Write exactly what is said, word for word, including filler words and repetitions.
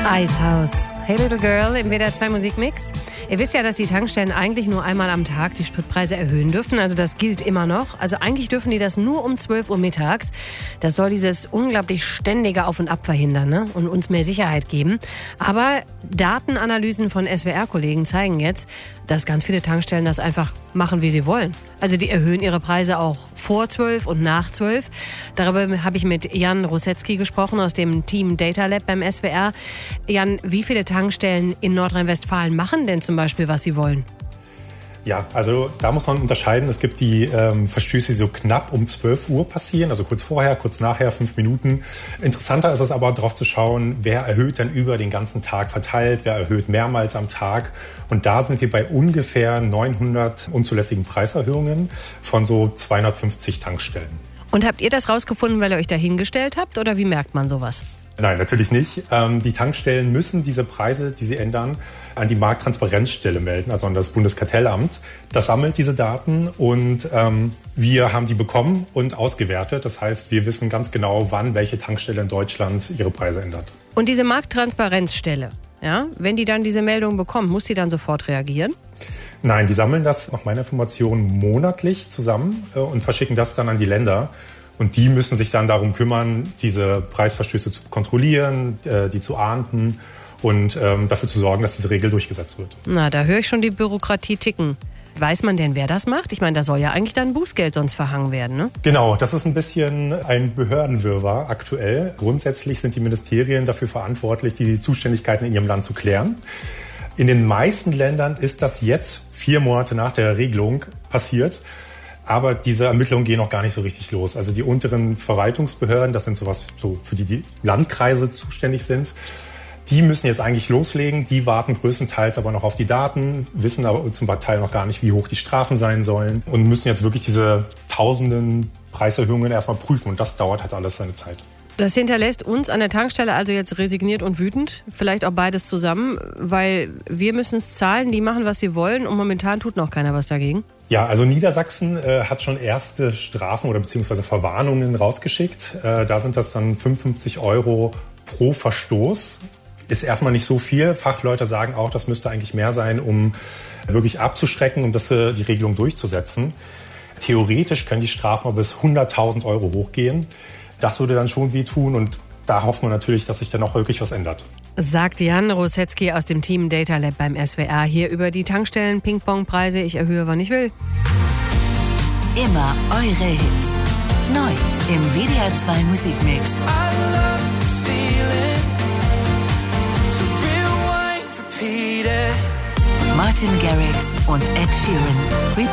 Icehouse. Hey Little Girl im W D R zwei Musikmix. Ihr wisst ja, dass die Tankstellen eigentlich nur einmal am Tag die Spritpreise erhöhen dürfen. Also das gilt immer noch. Also eigentlich dürfen die das nur um zwölf Uhr mittags. Das soll dieses unglaublich ständige Auf und Ab verhindern, ne? Und uns mehr Sicherheit geben. Aber Datenanalysen von S W R-Kollegen zeigen jetzt, dass ganz viele Tankstellen das einfach machen, wie sie wollen. Also die erhöhen ihre Preise auch vor zwölf und nach zwölf. Darüber habe ich mit Jan Rosetzky gesprochen aus dem Team Data Lab beim S W R. Jan, wie viele Tankstellen in Nordrhein-Westfalen machen denn zum Beispiel, was sie wollen? Ja, also da muss man unterscheiden. Es gibt die ähm, Verstöße, die so knapp um zwölf Uhr passieren, also kurz vorher, kurz nachher, fünf Minuten. Interessanter ist es aber, darauf zu schauen, wer erhöht dann über den ganzen Tag verteilt, wer erhöht mehrmals am Tag. Und da sind wir bei ungefähr neunhundert unzulässigen Preiserhöhungen von so zweihundertfünfzig Tankstellen. Und habt ihr das rausgefunden, weil ihr euch da hingestellt habt, oder wie merkt man sowas? Nein, natürlich nicht. Ähm, die Tankstellen müssen diese Preise, die sie ändern, an die Markttransparenzstelle melden, also an das Bundeskartellamt. Das sammelt diese Daten und ähm, wir haben die bekommen und ausgewertet. Das heißt, wir wissen ganz genau, wann welche Tankstelle in Deutschland ihre Preise ändert. Und diese Markttransparenzstelle, ja, wenn die dann diese Meldung bekommt, muss die dann sofort reagieren? Nein, die sammeln das nach meiner Information monatlich zusammen äh, und verschicken das dann an die Länder. Und die müssen sich dann darum kümmern, diese Preisverstöße zu kontrollieren, äh, die zu ahnden und ähm, dafür zu sorgen, dass diese Regel durchgesetzt wird. Na, da höre ich schon die Bürokratie ticken. Weiß man denn, wer das macht? Ich meine, da soll ja eigentlich dann Bußgeld sonst verhangen werden, ne? Genau, das ist ein bisschen ein Behördenwirrwarr aktuell. Grundsätzlich sind die Ministerien dafür verantwortlich, die Zuständigkeiten in ihrem Land zu klären. In den meisten Ländern ist das jetzt, vier Monate nach der Regelung, passiert. Aber diese Ermittlungen gehen noch gar nicht so richtig los. Also die unteren Verwaltungsbehörden, das sind sowas, so für die die Landkreise zuständig sind, die müssen jetzt eigentlich loslegen. Die warten größtenteils aber noch auf die Daten, wissen aber zum Teil noch gar nicht, wie hoch die Strafen sein sollen und müssen jetzt wirklich diese tausenden Preiserhöhungen erstmal prüfen. Und das dauert halt alles seine Zeit. Das hinterlässt uns an der Tankstelle also jetzt resigniert und wütend, vielleicht auch beides zusammen, weil wir müssen es zahlen, die machen, was sie wollen und momentan tut noch keiner was dagegen. Ja, also Niedersachsen äh, hat schon erste Strafen oder beziehungsweise Verwarnungen rausgeschickt. Äh, da sind das dann fünfundfünfzig Euro pro Verstoß. Ist erstmal nicht so viel. Fachleute sagen auch, das müsste eigentlich mehr sein, um wirklich abzuschrecken, um das, äh, die Regelung durchzusetzen. Theoretisch können die Strafen aber bis hunderttausend Euro hochgehen. Das würde dann schon wehtun und da hofft man natürlich, dass sich dann auch wirklich was ändert. Sagt Jan Rosetzky aus dem Team Data Lab beim S W R hier über die Tankstellen-Ping-Pong-Preise. Ich erhöhe, wann ich will. Immer eure Hits. Neu im W D R zwei Musikmix. Martin Garrix und Ed Sheeran.